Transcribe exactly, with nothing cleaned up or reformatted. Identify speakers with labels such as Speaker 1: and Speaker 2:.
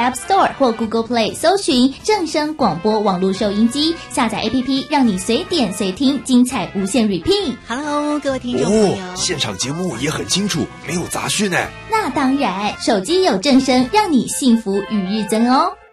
Speaker 1: App Store 或 Google Play 搜寻正声广播网络收音机，下载 A P P， 让你随点随听，精彩无限 repeat。
Speaker 2: Hello， 各位听众朋友，
Speaker 3: 哦，现场节目也很清楚，没有杂讯呢。
Speaker 1: 那当然，手机有正声，让你幸福与日增哦。